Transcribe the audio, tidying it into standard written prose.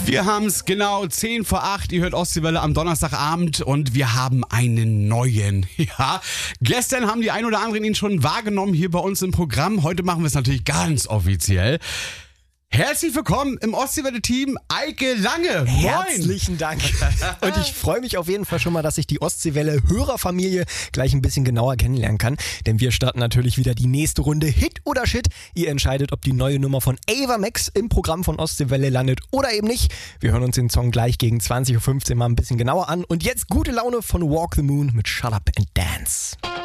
Wir haben es genau 10 vor 8. Ihr hört Ostseewelle am Donnerstagabend und wir haben einen neuen. Ja, gestern haben die ein oder anderen ihn schon wahrgenommen hier bei uns im Programm. Heute machen wir es natürlich ganz offiziell. Herzlich willkommen im Ostseewelle-Team, Eike Lange. Moin. Herzlichen Dank. Und ich freue mich auf jeden Fall schon mal, dass ich die Ostseewelle-Hörerfamilie gleich ein bisschen genauer kennenlernen kann. Denn wir starten natürlich wieder die nächste Runde Hit oder Shit. Ihr entscheidet, ob die neue Nummer von Ava Max im Programm von Ostseewelle landet oder eben nicht. Wir hören uns den Song gleich gegen 20.15 Uhr mal ein bisschen genauer an. Und jetzt gute Laune von Walk the Moon mit Shut Up and Dance.